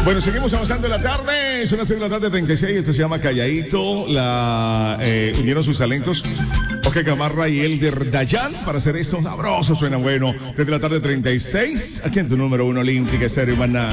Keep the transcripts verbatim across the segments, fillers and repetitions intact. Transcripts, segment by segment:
Bueno, seguimos avanzando en la tarde. Son las seis de la tarde, treinta y seis. Esto se llama Calladito. La, eh, unieron sus talentos Oscar Gamarra y Elder Dayan para hacer eso sabroso. Suena bueno. Desde la tarde, treinta y seis. Aquí en tu número uno, Olímpica Estéreo, maná.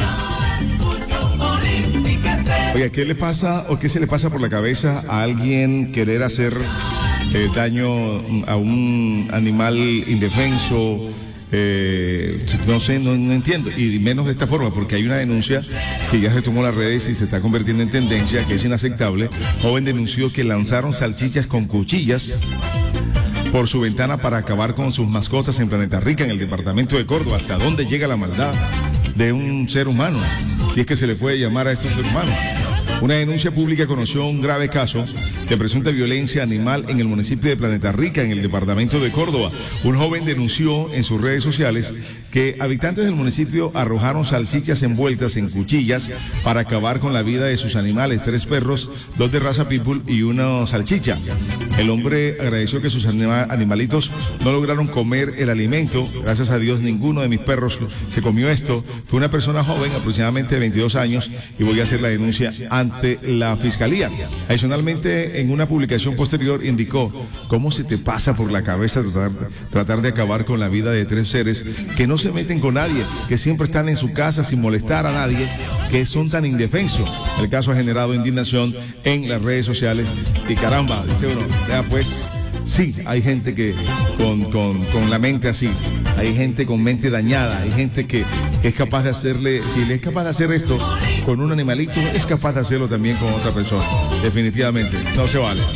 Oye, ¿qué le pasa o qué se le pasa por la cabeza a alguien querer hacer eh, daño a un animal indefenso? Eh, no sé, no, no entiendo, y menos de esta forma, porque hay una denuncia que ya se tomó las redes y se está convirtiendo en tendencia, que es inaceptable. Joven denunció que lanzaron salchichas con cuchillas por su ventana para acabar con sus mascotas en Planeta Rica, en el departamento de Córdoba. ¿Hasta dónde llega la maldad de un ser humano? Si es que se le puede llamar a esto un ser humano. Una denuncia pública conoció un grave caso de presunta violencia animal en el municipio de Planeta Rica, en el departamento de Córdoba. Un joven denunció en sus redes sociales que habitantes del municipio arrojaron salchichas envueltas en cuchillas para acabar con la vida de sus animales, tres perros, dos de raza pitbull y una salchicha. El hombre agradeció que sus anima- animalitos no lograron comer el alimento. Gracias a Dios, ninguno de mis perros se comió esto. Fue una persona joven, aproximadamente de veintidós años, y voy a hacer la denuncia ante la fiscalía. Adicionalmente, en una publicación posterior indicó: ¿cómo se te pasa por la cabeza tratar, tratar de acabar con la vida de tres seres que no se meten con nadie, que siempre están en su casa sin molestar a nadie, que son tan indefensos? El caso ha generado indignación en las redes sociales y caramba, dice uno, ya pues, sí, hay gente que con, con, con la mente así, hay gente con mente dañada, hay gente que es capaz de hacerle, si le es capaz de hacer esto con un animalito, es capaz de hacerlo también con otra persona. Definitivamente, no se vale.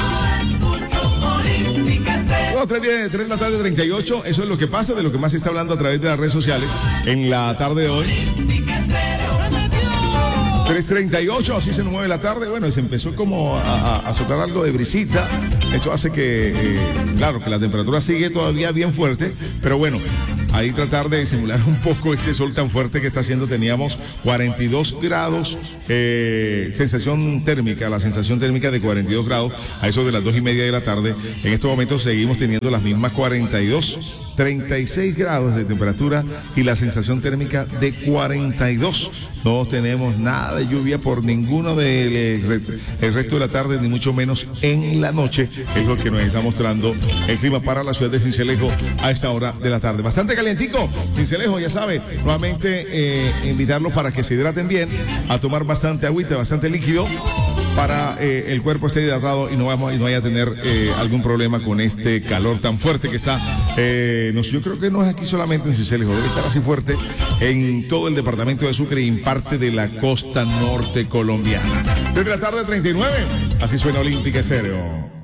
No, tres de la tarde, treinta y ocho, eso es lo que pasa, de lo que más se está hablando a través de las redes sociales en la tarde de hoy. tres treinta y ocho, así se nos mueve la tarde. Bueno, se empezó como a, a, a soplar algo de brisita. Esto hace que, eh, claro, que la temperatura sigue todavía bien fuerte, pero bueno, ahí tratar de simular un poco este sol tan fuerte que está haciendo. Teníamos cuarenta y dos grados, eh, sensación térmica, la sensación térmica de cuarenta y dos grados a eso de las dos y media de la tarde. En estos momentos seguimos teniendo las mismas cuarenta y dos, treinta y seis grados de temperatura y la sensación térmica de cuarenta y dos. No tenemos nada de lluvia por ninguno del el resto de la tarde, ni mucho menos en la noche. Es lo que nos está mostrando el clima para la ciudad de Sincelejo a esta hora de la tarde. Bastante calientico, Sincelejo, ya sabe. Nuevamente eh, invitarlos para que se hidraten bien, a tomar bastante agüita, bastante líquido, para eh, el cuerpo esté hidratado y no vamos y no vaya a tener eh, algún problema con este calor tan fuerte que está. Eh, no, yo creo que no es aquí solamente en Sincelejo, debe estar así fuerte en todo el departamento de Sucre y en parte de la costa norte colombiana. Desde la tarde, treinta y nueve, así suena Olímpica Estéreo.